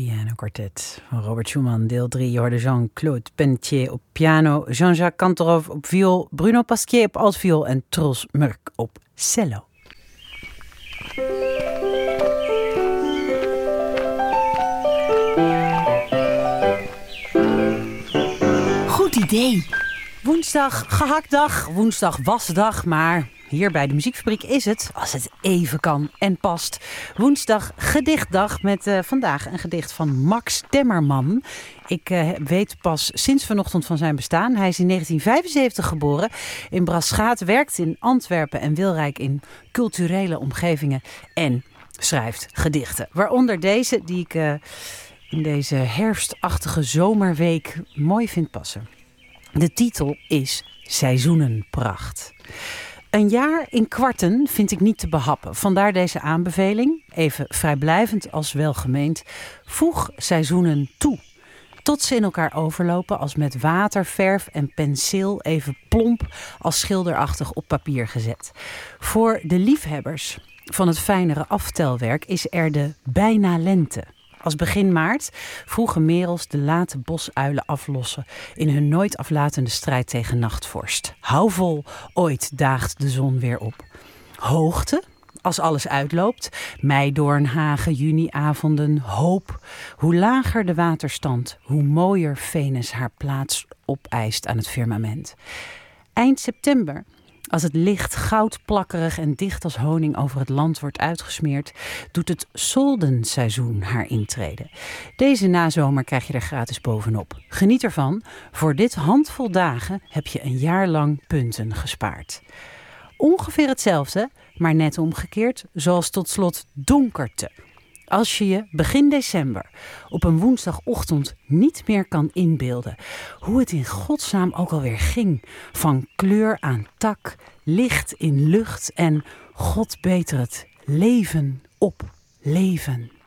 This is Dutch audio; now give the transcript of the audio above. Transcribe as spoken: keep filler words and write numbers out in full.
Piano Quartet van Robert Schumann, deel drie. Je hoorde Jean-Claude Pelletier op piano, Jean-Jacques Kantorov op viool, Bruno Pasquier op altviool en Tros Murk op cello. Goed idee. Woensdag gehaktdag, woensdag wasdag, maar hier bij de Muziekfabriek is het, als het even kan en past, woensdag gedichtdag met uh, vandaag een gedicht van Max Temmerman. Ik uh, weet pas sinds vanochtend van zijn bestaan. Hij is in negentien vijfenzeventig geboren, in Braschaat, werkt in Antwerpen en Wilrijk in culturele omgevingen en schrijft gedichten. Waaronder deze die ik uh, in deze herfstachtige zomerweek mooi vind passen. De titel is Seizoenenpracht. Een jaar in kwarten vind ik niet te behappen. Vandaar deze aanbeveling, even vrijblijvend als welgemeend. Voeg seizoenen toe. Tot ze in elkaar overlopen als met water, verf en penseel even plomp als schilderachtig op papier gezet. Voor de liefhebbers van het fijnere aftelwerk is er de bijna lente. Als begin maart vroege merels de late bosuilen aflossen in hun nooit aflatende strijd tegen nachtvorst. Hou vol, ooit daagt de zon weer op. Hoogte, als alles uitloopt, meidoornhagen, juniavonden, hoop. Hoe lager de waterstand, hoe mooier Venus haar plaats opeist aan het firmament. Eind september, als het licht goudplakkerig en dicht als honing over het land wordt uitgesmeerd, doet het soldenseizoen haar intrede. Deze nazomer krijg je er gratis bovenop. Geniet ervan. Voor dit handvol dagen heb je een jaar lang punten gespaard. Ongeveer hetzelfde, maar net omgekeerd, zoals tot slot donkerte. Als je je begin december op een woensdagochtend niet meer kan inbeelden hoe het in godsnaam ook alweer ging. Van kleur aan tak, licht in lucht en, God beter het, leven op leven.